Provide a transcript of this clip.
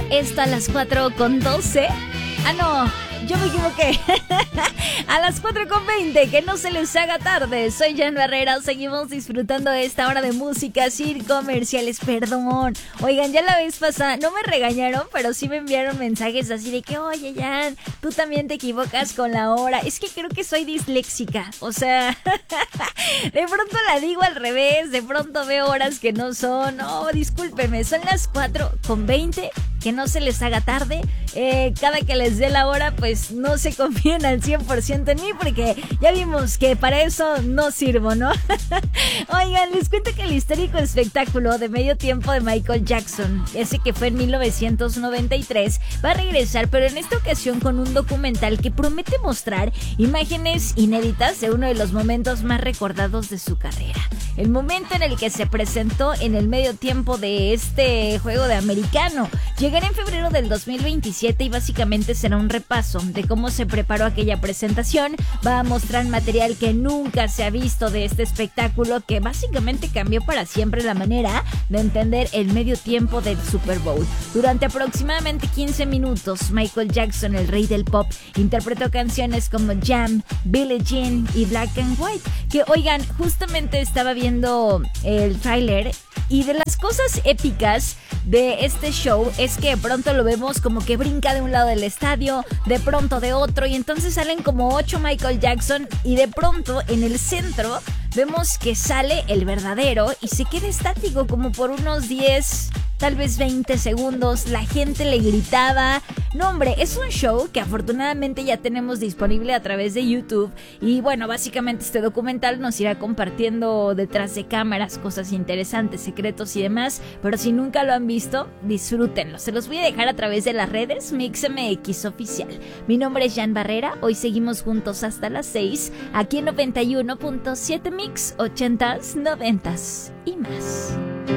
Esto a las 4:12. Ah, no, yo me equivoqué. A las 4:20, que no se les haga tarde. Soy Jan Barrera, seguimos disfrutando de esta hora de música sin comerciales. Perdón, oigan, ya la vez pasada no me regañaron, pero sí me enviaron mensajes así de que, oye Jan, tú también te equivocas con la hora. Es que creo que soy disléxica, o sea, de pronto la digo al revés, de pronto veo horas que no son. Oh, discúlpenme, son las 4:20. Que no se les haga tarde. Cada que les dé la hora, pues no se confíen al 100% en mí, porque ya vimos que para eso no sirvo, ¿no? Oigan, les cuento que el histórico espectáculo de medio tiempo de Michael Jackson, ese que fue en 1993, va a regresar, pero en esta ocasión con un documental que promete mostrar imágenes inéditas de uno de los momentos más recordados de su carrera. El momento en el que se presentó en el medio tiempo de este juego de americano. Llegará en febrero del 2027 y básicamente será un repaso de cómo se preparó aquella presentación. Va a mostrar material que nunca se ha visto de este espectáculo, que básicamente cambió para siempre la manera de entender el medio tiempo del Super Bowl. Durante aproximadamente 15 minutos, Michael Jackson, el rey del pop, interpretó canciones como Jam, Billie Jean y Black and White. Que oigan, justamente estaba viendo el tráiler y de las cosas épicas de este show es que de pronto lo vemos como que brinca de un lado del estadio, de pronto de otro, y entonces salen como 8 Michael Jackson y de pronto en el centro vemos que sale el verdadero y se queda estático como por unos 10, tal vez 20 segundos. La gente le gritaba. No, hombre, es un show que afortunadamente ya tenemos disponible a través de YouTube. Y bueno, básicamente este documental nos irá compartiendo detrás de cámaras cosas interesantes, secretos y demás. Pero si nunca lo han visto, disfrútenlo. Se los voy a dejar a través de las redes MixMX Oficial. Mi nombre es Jan Barrera. Hoy seguimos juntos hasta las 6 aquí en 91.7 Mix 80s, 90s y más.